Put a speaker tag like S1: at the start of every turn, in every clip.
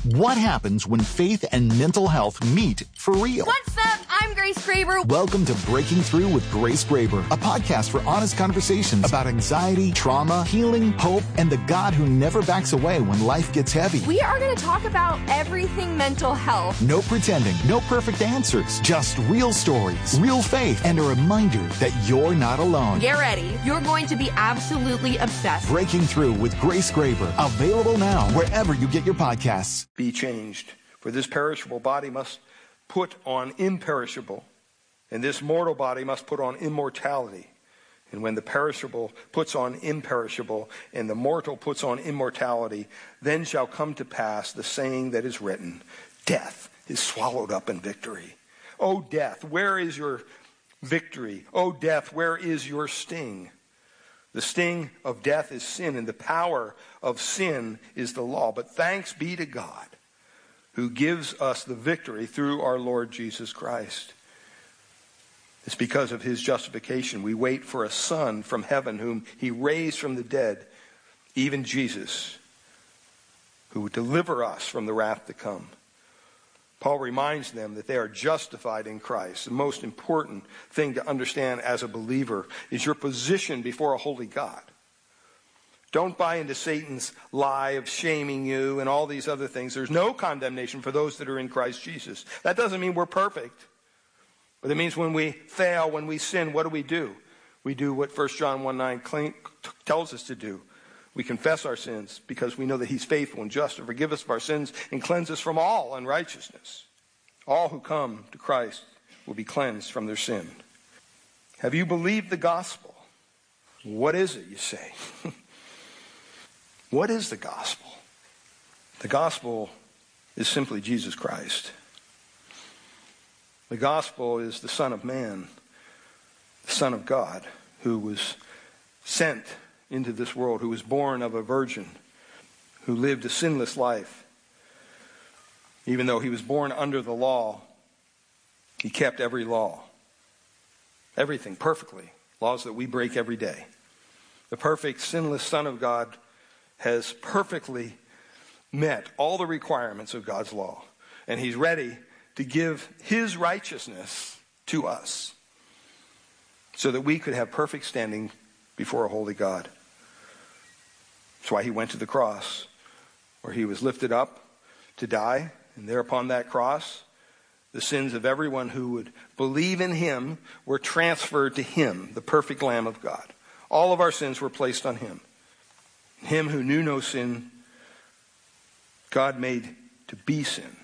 S1: What happens when faith and mental health meet for real?
S2: What's up? I'm Grace Graber.
S1: Welcome to Breaking Through with Grace Graber, a podcast for honest conversations about anxiety, trauma, healing, hope, and the God who never backs away when life gets heavy.
S2: We are going to talk about everything mental health.
S1: No pretending, no perfect answers, just real stories, real faith, and a reminder that you're not alone.
S2: Get ready. You're going to be absolutely obsessed.
S1: Breaking Through with Grace Graber, available now wherever you get your podcasts.
S3: Be changed, for this perishable body must put on imperishable, and this mortal body must put on immortality. And when the perishable puts on imperishable, and the mortal puts on immortality, then shall come to pass the saying that is written, death is swallowed up in victory. O death, where is your victory? O death, where is your sting? The sting of death is sin, and the power of sin is the law. But thanks be to God, who gives us the victory through our Lord Jesus Christ. It's because of his justification we wait for a Son from heaven whom he raised from the dead, even Jesus, who would deliver us from the wrath to come. Paul reminds them that they are justified in Christ. The most important thing to understand as a believer is your position before a holy God. Don't buy into Satan's lie of shaming you and all these other things. There's no condemnation for those that are in Christ Jesus. That doesn't mean we're perfect. But it means when we fail, when we sin, what do? We do what 1 John 1:9 tells us to do. We confess our sins because we know that he's faithful and just to forgive us of our sins and cleanse us from all unrighteousness. All who come to Christ will be cleansed from their sin. Have you believed the gospel? What is it, you say? What is the gospel? The gospel is simply Jesus Christ. The gospel is the Son of Man, the Son of God, who was sent into this world, who was born of a virgin, who lived a sinless life. Even though he was born under the law, he kept every law. Everything perfectly. Laws that we break every day. The perfect, sinless Son of God has perfectly met all the requirements of God's law. And he's ready to give his righteousness to us so that we could have perfect standing before a holy God. That's why he went to the cross, where he was lifted up to die. And there upon that cross, the sins of everyone who would believe in him were transferred to him, the perfect Lamb of God. All of our sins were placed on him. Him who knew no sin, God made to be sin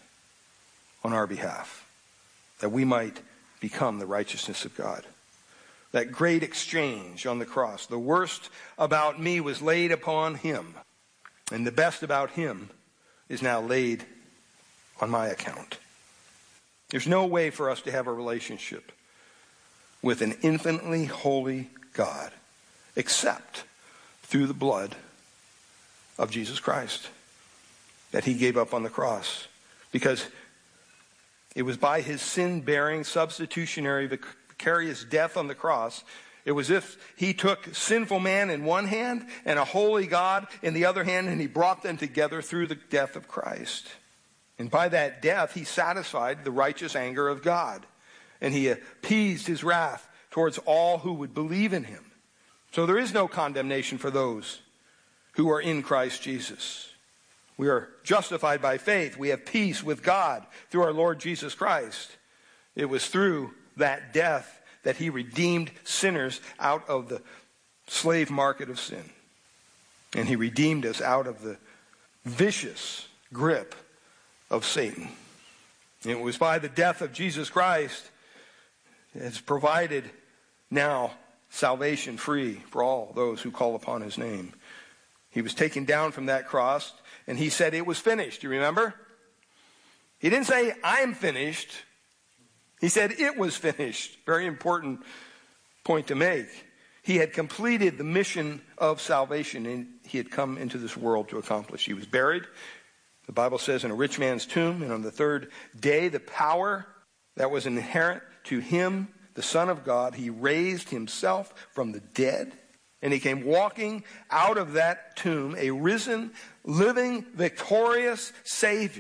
S3: on our behalf, that we might become the righteousness of God. That great exchange on the cross. The worst about me was laid upon him, and the best about him is now laid on my account. There's no way for us to have a relationship with an infinitely holy God except through the blood of Jesus Christ that he gave up on the cross. Because it was by his sin-bearing, substitutionary, vicarious death on the cross, it was as if he took sinful man in one hand and a holy God in the other hand, and he brought them together through the death of Christ. And by that death, he satisfied the righteous anger of God, and he appeased his wrath towards all who would believe in him. So there is no condemnation for those who are in Christ Jesus. We are justified by faith. We have peace with God through our Lord Jesus Christ. It was through that death that he redeemed sinners out of the slave market of sin. And he redeemed us out of the vicious grip of Satan. And it was by the death of Jesus Christ that has provided now salvation free for all those who call upon his name. He was taken down from that cross, and he said it was finished. You remember? He didn't say, I'm finished. He said it was finished. Very important point to make. He had completed the mission of salvation, and he had come into this world to accomplish. He was buried, the Bible says, in a rich man's tomb, and on the third day, the power that was inherent to him, the Son of God, he raised himself from the dead. And he came walking out of that tomb, a risen, living, victorious Savior.